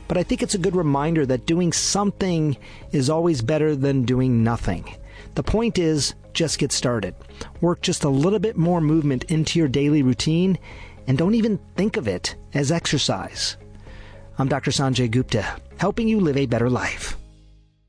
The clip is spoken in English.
but I think it's a good reminder that doing something is always better than doing nothing. The point is, just get started. Work just a little bit more movement into your daily routine, and don't even think of it as exercise. I'm Dr. Sanjay Gupta, helping you live a better life.